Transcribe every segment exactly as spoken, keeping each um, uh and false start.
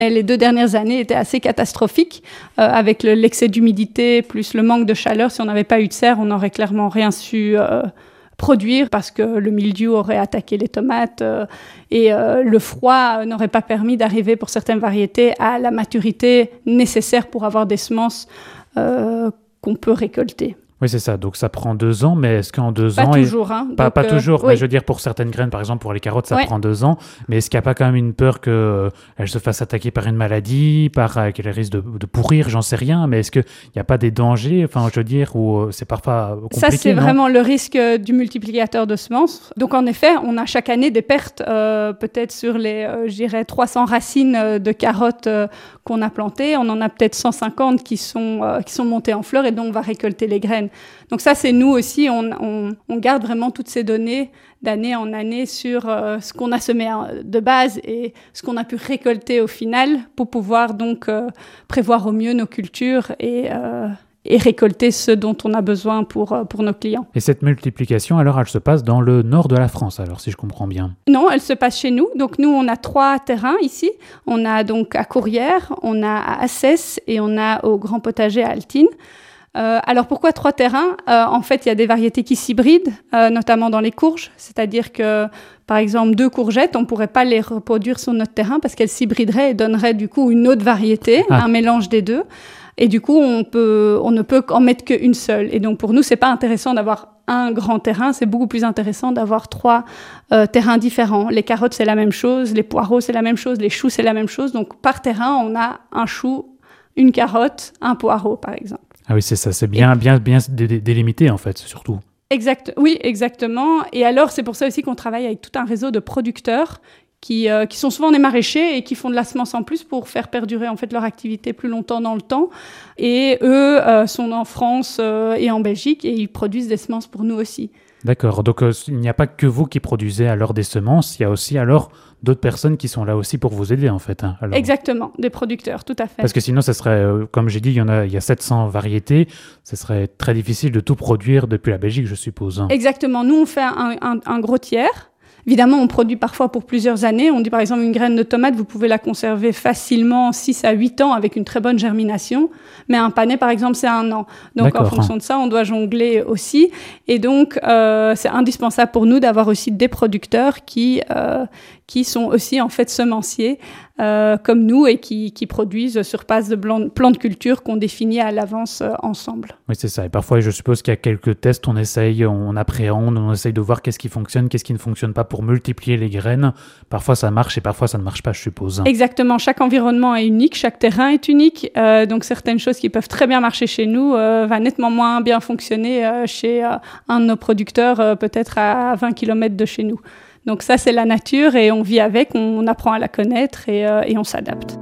Et les deux dernières années étaient assez catastrophiques, euh, avec le, l'excès d'humidité plus le manque de chaleur. Si on n'avait pas eu de serre, on n'aurait clairement rien su euh, produire parce que le mildiou aurait attaqué les tomates euh, et euh, le froid n'aurait pas permis d'arriver pour certaines variétés à la maturité nécessaire pour avoir des semences euh, qu'on peut récolter. Oui, c'est ça. Donc, ça prend deux ans, mais est-ce qu'en deux pas ans... Toujours, hein. Pas, Donc, pas euh, toujours, oui. mais je veux dire, pour certaines graines, par exemple, pour les carottes, ça ouais. prend deux ans. Mais est-ce qu'il n'y a pas quand même une peur qu'elles euh, se fassent attaquer par une maladie, par, euh, qu'elles risquent de, de pourrir, j'en sais rien. Mais est-ce qu'il n'y a pas des dangers, enfin, je veux dire, où euh, c'est parfois compliqué? Ça, c'est non vraiment le risque du multiplicateur de semences. Donc, en effet, on a chaque année des pertes, euh, peut-être sur les, euh, je dirais, trois cents racines euh, de carottes euh, qu'on a plantées. On en a peut-être cent cinquante qui sont, euh, qui sont montées en fleurs et donc on va récolter les graines. Donc ça, c'est nous aussi, on, on, on garde vraiment toutes ces données d'année en année sur euh, ce qu'on a semé de base et ce qu'on a pu récolter au final pour pouvoir donc euh, prévoir au mieux nos cultures et, euh, et récolter ce dont on a besoin pour, euh, pour nos clients. Et cette multiplication, alors, elle se passe dans le nord de la France, alors, si je comprends bien? Non, elle se passe chez nous. Donc nous, on a trois terrains ici. On a donc à Courrières, on a à Assès et on a au Grand Potager à Altines. Euh, alors pourquoi trois terrains? euh, En fait, il y a des variétés qui s'hybrident, euh, notamment dans les courges. C'est-à-dire que, par exemple, deux courgettes, on ne pourrait pas les reproduire sur notre terrain parce qu'elles s'hybrideraient et donneraient du coup une autre variété, ah. un mélange des deux. Et du coup, on, peut, on ne peut en mettre qu'une seule. Et donc pour nous, ce n'est pas intéressant d'avoir un grand terrain, c'est beaucoup plus intéressant d'avoir trois euh, terrains différents. Les carottes, c'est la même chose, les poireaux, c'est la même chose, les choux, c'est la même chose. Donc par terrain, on a un chou, une carotte, un poireau, par exemple. Ah oui, c'est ça, c'est bien, bien, bien dé- délimité en fait, surtout. Exact, oui, exactement. Et alors, c'est pour ça aussi qu'on travaille avec tout un réseau de producteurs qui, euh, qui sont souvent des maraîchers et qui font de la semence en plus pour faire perdurer en fait leur activité plus longtemps dans le temps. Et eux euh, sont en France euh, et en Belgique et ils produisent des semences pour nous aussi. D'accord, donc euh, il n'y a pas que vous qui produisez alors des semences, il y a aussi alors d'autres personnes qui sont là aussi pour vous aider en fait. Hein, alors. Exactement, des producteurs, tout à fait. Parce que sinon, ça serait, euh, comme j'ai dit, il y en a, il y a sept cents variétés, ce serait très difficile de tout produire depuis la Belgique, je suppose. Hein. Exactement, nous on fait un, un, un gros tiers. Évidemment, on produit parfois pour plusieurs années. On dit par exemple une graine de tomate, vous pouvez la conserver facilement six à huit ans avec une très bonne germination. Mais un panais, par exemple, c'est un an. Donc D'accord. En fonction de ça, on doit jongler aussi. Et donc, euh, c'est indispensable pour nous d'avoir aussi des producteurs qui, euh, qui sont aussi en fait semenciers euh, comme nous et qui, qui produisent sur base de blanc, plans de culture qu'on définit à l'avance euh, ensemble. Oui, c'est ça. Et parfois, je suppose qu'il y a quelques tests, on essaye, on appréhende, on essaye de voir qu'est-ce qui fonctionne, qu'est-ce qui ne fonctionne pas pour multiplier les graines. Parfois, ça marche et parfois, ça ne marche pas, je suppose. Exactement. Chaque environnement est unique, chaque terrain est unique. Euh, donc, certaines choses qui peuvent très bien marcher chez nous euh, va nettement moins bien fonctionner euh, chez euh, un de nos producteurs, euh, peut-être à vingt kilomètres de chez nous. Donc ça, c'est la nature et on vit avec, on apprend à la connaître et, euh, et on s'adapte.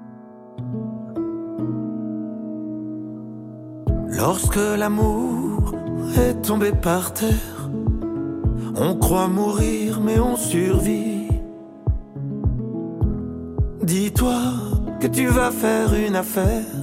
Lorsque l'amour est tombé par terre, on croit mourir mais on survit. Dis-toi que tu vas faire une affaire